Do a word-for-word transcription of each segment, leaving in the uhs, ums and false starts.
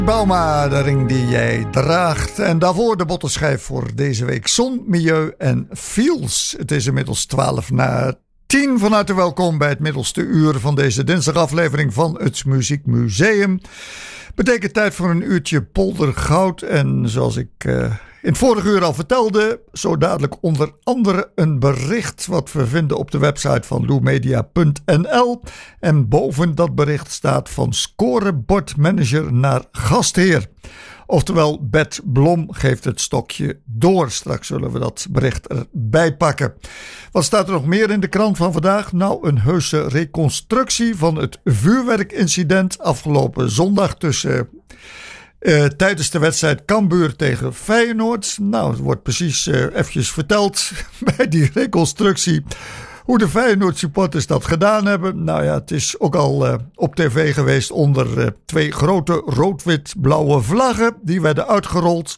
Bauma, de ring die jij draagt. En daarvoor de bottenschijf voor deze week. Zon, milieu en feels. Het is inmiddels twaalf na tien. Van harte welkom bij het middelste uur van deze dinsdagaflevering van het Muziekmuseum. Betekent tijd voor een uurtje poldergoud. En zoals ik uh, in het vorige uur al vertelde, zo dadelijk onder andere een bericht wat we vinden op de website van loemedia punt n l. En boven dat bericht staat van scorebordmanager naar gastheer. Oftewel, Bert Blom geeft het stokje door. Straks zullen we dat bericht erbij pakken. Wat staat er nog meer in de krant van vandaag? Nou, een heuse reconstructie van het vuurwerkincident afgelopen zondag tussen... Uh, tijdens de wedstrijd Cambuur tegen Feyenoord. Nou, het wordt precies uh, eventjes verteld bij die reconstructie hoe de Feyenoord supporters dat gedaan hebben. Nou ja, het is ook al uh, op tv geweest onder uh, twee grote rood-wit-blauwe vlaggen. Die werden uitgerold.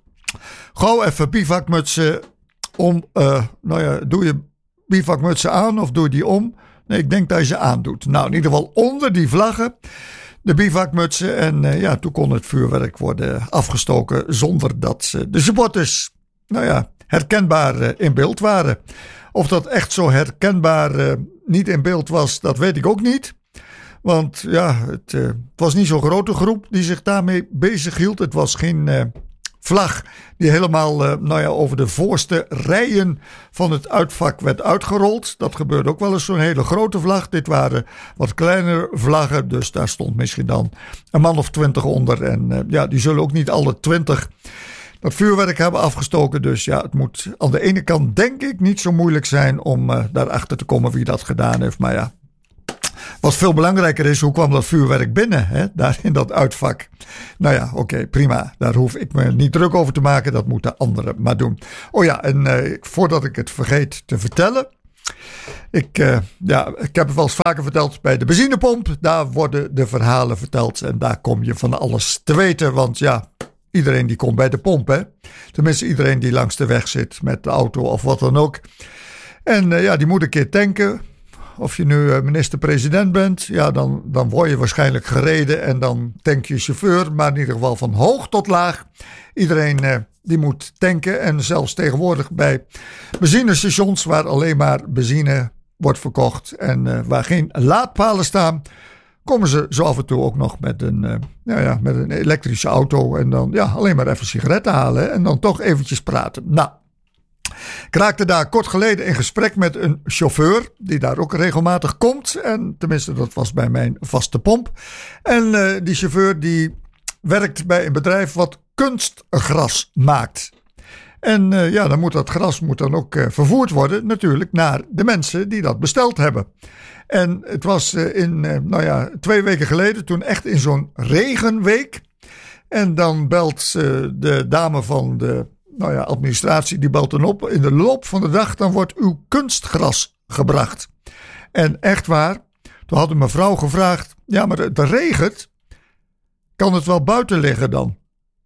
Gauw even bivakmutsen om. Uh, nou ja, doe je bivakmutsen aan of doe je die om? Nee, ik denk dat je ze aandoet. Nou, in ieder geval onder die vlaggen. De bivakmutsen en uh, ja, toen kon het vuurwerk worden afgestoken zonder dat uh, de supporters, nou ja, herkenbaar uh, in beeld waren. Of dat echt zo herkenbaar uh, niet in beeld was, dat weet ik ook niet. Want ja, het, uh, het was niet zo'n grote groep die zich daarmee bezig hield. Het was geen uh, vlag die helemaal uh, nou ja, over de voorste rijen van het uitvak werd uitgerold. Dat gebeurde ook wel eens, zo'n hele grote vlag. Dit waren wat kleinere vlaggen, dus daar stond misschien dan een man of twintig onder. En uh, ja, die zullen ook niet alle twintig dat vuurwerk hebben afgestoken. Dus ja, het moet aan de ene kant denk ik niet zo moeilijk zijn om uh, daarachter te komen wie dat gedaan heeft. Maar ja, wat veel belangrijker is, hoe kwam dat vuurwerk binnen, hè? Daar in dat uitvak. Nou ja, oké, okay, prima. Daar hoef ik me niet druk over te maken. Dat moeten anderen maar doen. Oh ja, en uh, voordat ik het vergeet te vertellen. Ik, uh, ja, ik heb het wel eens vaker verteld bij de benzinepomp. Daar worden de verhalen verteld. En daar kom je van alles te weten. Want ja, iedereen die komt bij de pomp, hè. Tenminste, iedereen die langs de weg zit met de auto of wat dan ook. En uh, ja, die moet een keer tanken. Of je nu minister-president bent, ja, dan, dan word je waarschijnlijk gereden en dan tank je chauffeur. Maar in ieder geval van hoog tot laag. Iedereen eh, die moet tanken en zelfs tegenwoordig bij benzinestations waar alleen maar benzine wordt verkocht en uh, waar geen laadpalen staan, komen ze zo af en toe ook nog met een, uh, nou ja, met een elektrische auto en dan ja, alleen maar even sigaretten halen en dan toch eventjes praten. Nou. Ik raakte daar kort geleden in gesprek met een chauffeur die daar ook regelmatig komt. En tenminste, dat was bij mijn vaste pomp. En uh, die chauffeur die werkt bij een bedrijf wat kunstgras maakt. En uh, ja, dan moet dat gras moet dan ook uh, vervoerd worden natuurlijk naar de mensen die dat besteld hebben. En het was uh, in, uh, nou ja, twee weken geleden toen echt in zo'n regenweek. En dan belt uh, de dame van de Nou ja, administratie die belt dan op. In de loop van de dag dan wordt uw kunstgras gebracht. En echt waar, toen had een mevrouw gevraagd. Ja, maar het regent. Kan het wel buiten liggen dan?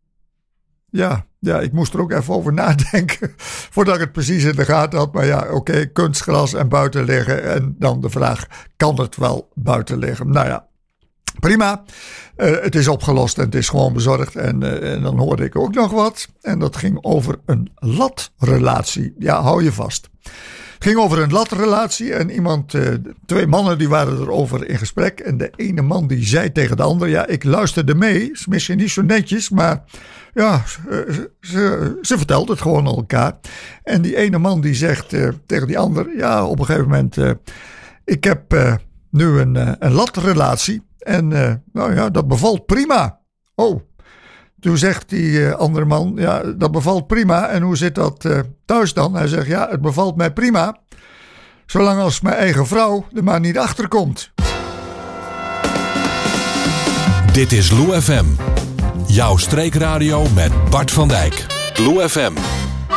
Ja, ja, ik moest er ook even over nadenken. Voordat ik het precies in de gaten had. Maar ja, oké, okay, kunstgras en buiten liggen. En dan de vraag, kan het wel buiten liggen? Nou ja. Prima, uh, het is opgelost en het is gewoon bezorgd. En, uh, en dan hoorde ik ook nog wat. En dat ging over een latrelatie. Ja, hou je vast. Het ging over een latrelatie en iemand, uh, twee mannen die waren erover in gesprek. En de ene man die zei tegen de ander, ja, ik luisterde mee. Is misschien niet zo netjes, maar ja, ze, ze, ze vertelt het gewoon aan elkaar. En die ene man die zegt uh, tegen die ander, ja, op een gegeven moment, uh, ik heb uh, nu een, uh, een latrelatie. En uh, nou ja, dat bevalt prima. Oh, toen zegt die uh, andere man, ja, dat bevalt prima. En hoe zit dat uh, thuis dan? Hij zegt, ja, het bevalt mij prima. Zolang als mijn eigen vrouw er maar niet achter komt. Dit is Lou F M. Jouw streekradio met Bart van Dijk. Lou F M.